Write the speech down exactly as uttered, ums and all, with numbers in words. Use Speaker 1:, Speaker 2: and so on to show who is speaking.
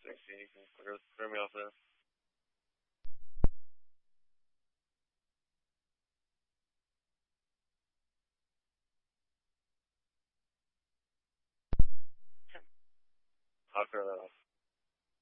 Speaker 1: sixty. You can clear, clear me off there. I'll clear that off.